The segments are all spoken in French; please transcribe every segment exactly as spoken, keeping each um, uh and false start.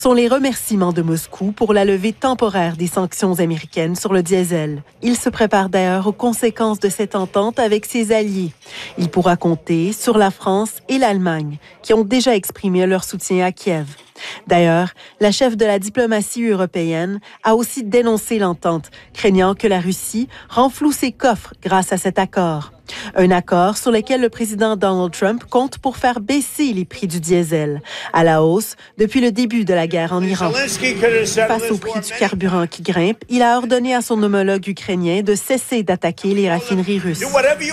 sont les remerciements de Moscou pour la levée temporaire des sanctions américaines sur le diesel. Il se prépare d'ailleurs aux conséquences de cette entente avec ses alliés. Il pourra compter sur la France et l'Allemagne, qui ont déjà exprimé leur soutien à Kiev. D'ailleurs, la chef de la diplomatie européenne a aussi dénoncé l'entente, craignant que la Russie renfloue ses coffres grâce à cet accord. Un accord sur lequel le président Donald Trump compte pour faire baisser les prix du diesel, à la hausse depuis le début de la guerre en Iran. Face au prix du carburant qui grimpe, il a ordonné à son homologue ukrainien de cesser d'attaquer les raffineries russes.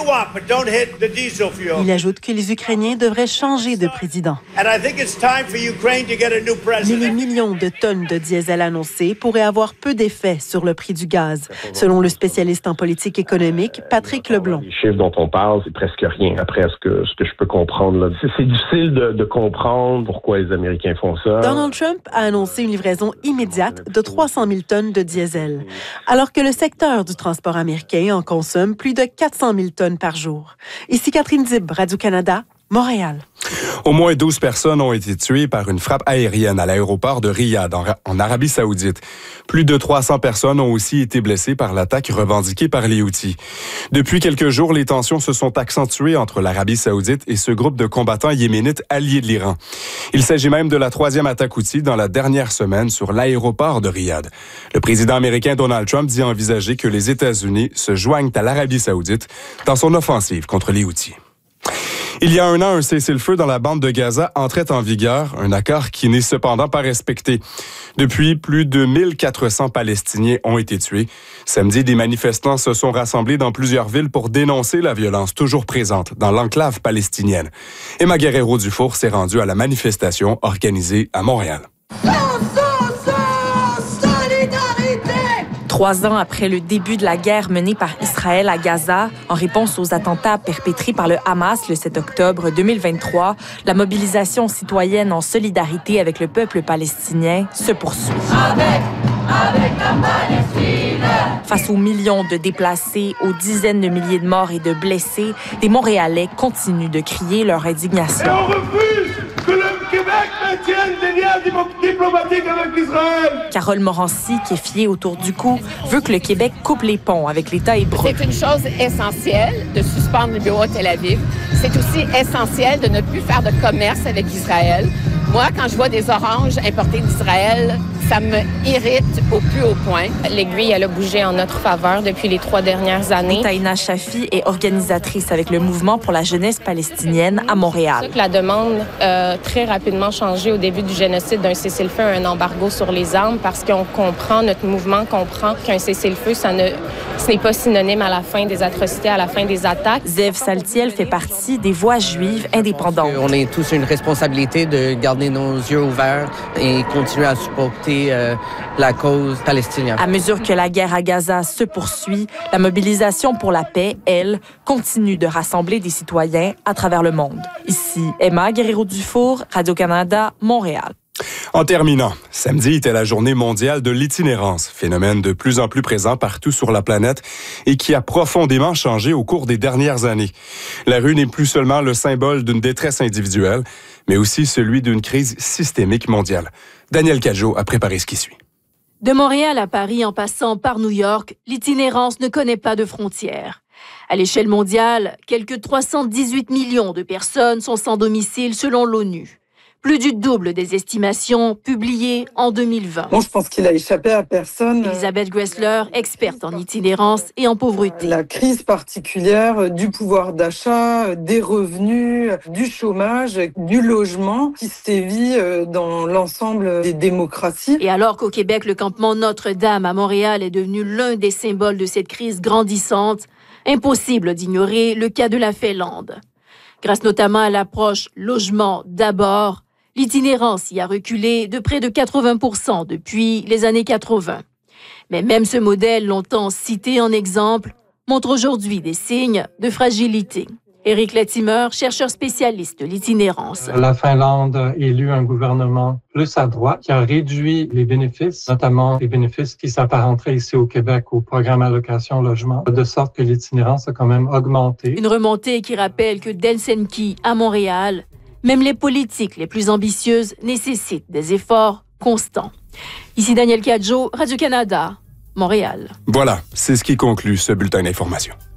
Il ajoute que les Ukrainiens devraient changer de président. Mais les millions de tonnes de diesel annoncées pourraient avoir peu d'effet sur le prix du gaz, selon le spécialiste en politique économique Patrick Leblond. Les chiffres dont on parle, c'est presque rien après ce que, ce que je peux comprendre. Là. C'est, c'est difficile de, de comprendre pourquoi les Américains font ça. Donald Trump a annoncé une livraison immédiate de trois cent mille tonnes de diesel, alors que le secteur du transport américain en consomme plus de quatre cent mille tonnes par jour. Ici Catherine Dib, Radio-Canada, Montréal. Au moins douze personnes ont été tuées par une frappe aérienne à l'aéroport de Riyad, en, en Arabie Saoudite. Plus de trois cents personnes ont aussi été blessées par l'attaque revendiquée par les Houthis. Depuis quelques jours, les tensions se sont accentuées entre l'Arabie Saoudite et ce groupe de combattants yéménites alliés de l'Iran. Il s'agit même de la troisième attaque Houthi dans la dernière semaine sur l'aéroport de Riyad. Le président américain Donald Trump dit envisager que les États-Unis se joignent à l'Arabie Saoudite dans son offensive contre les Houthis. Il y a un an, un cessez-le-feu dans la bande de Gaza entrait en vigueur, un accord qui n'est cependant pas respecté. Depuis, plus de mille quatre cents Palestiniens ont été tués. Samedi, des manifestants se sont rassemblés dans plusieurs villes pour dénoncer la violence toujours présente dans l'enclave palestinienne. Emma Guerrero-Dufour s'est rendue à la manifestation organisée à Montréal. Trois ans après le début de la guerre menée par Israël à Gaza, en réponse aux attentats perpétrés par le Hamas le sept octobre deux mille vingt-trois, la mobilisation citoyenne en solidarité avec le peuple palestinien se poursuit. Avec, avec la Palestine! Face aux millions de déplacés, aux dizaines de milliers de morts et de blessés, des Montréalais continuent de crier leur indignation. Et on refuse que le Québec maintienne des liens diplomatiques avec Israël. Carole Morancy, qui est fiée autour du cou, veut que le Québec coupe les ponts avec l'État hébreu. C'est une chose essentielle de suspendre les bureaux à Tel Aviv. C'est aussi essentiel de ne plus faire de commerce avec Israël. Moi, quand je vois des oranges importées d'Israël, ça me irrite au plus haut point. L'aiguille, elle a bougé en notre faveur depuis les trois dernières années. Taïna Chafi est organisatrice avec le Mouvement pour la jeunesse palestinienne à Montréal. C'est ça que la demande a très rapidement changé au début du génocide d'un cessez-le-feu, un embargo sur les armes, parce qu'on comprend, notre mouvement comprend qu'un cessez-le-feu, ça ne, ce n'est pas synonyme à la fin des atrocités, à la fin des attaques. Zev Saltiel fait partie des voix juives indépendantes. On a tous une responsabilité de garder nos yeux ouverts et continuer à supporter euh, la cause palestinienne. À mesure que la guerre à Gaza se poursuit, la mobilisation pour la paix, elle, continue de rassembler des citoyens à travers le monde. Ici, Emma Guerrero-Dufour, Radio-Canada, Montréal. En terminant, samedi était la journée mondiale de l'itinérance, phénomène de plus en plus présent partout sur la planète et qui a profondément changé au cours des dernières années. La rue n'est plus seulement le symbole d'une détresse individuelle, mais aussi celui d'une crise systémique mondiale. Daniel Cadjo a préparé ce qui suit. De Montréal à Paris, en passant par New York, l'itinérance ne connaît pas de frontières. À l'échelle mondiale, quelques trois cent dix-huit millions de personnes sont sans domicile selon l'ONU. Plus du double des estimations publiées en deux mille vingt. Bon, je pense qu'il a échappé à personne. Elisabeth Gressler, experte en itinérance et en pauvreté. La crise particulière du pouvoir d'achat, des revenus, du chômage, du logement qui sévit dans l'ensemble des démocraties. Et alors qu'au Québec, le campement Notre-Dame à Montréal est devenu l'un des symboles de cette crise grandissante, impossible d'ignorer le cas de la Finlande. Grâce notamment à l'approche logement d'abord, l'itinérance y a reculé de près de quatre-vingts pour cent depuis les années quatre-vingts. Mais même ce modèle, longtemps cité en exemple, montre aujourd'hui des signes de fragilité. Éric Latimer, chercheur spécialiste de l'itinérance. La Finlande a élu un gouvernement plus à droite qui a réduit les bénéfices, notamment les bénéfices qui s'apparenteraient ici au Québec au programme Allocation Logement, de sorte que l'itinérance a quand même augmenté. Une remontée qui rappelle que d'Helsinki à Montréal, même les politiques les plus ambitieuses nécessitent des efforts constant. Ici Daniel Cadjo, Radio-Canada, Montréal. Voilà, c'est ce qui conclut ce bulletin d'information.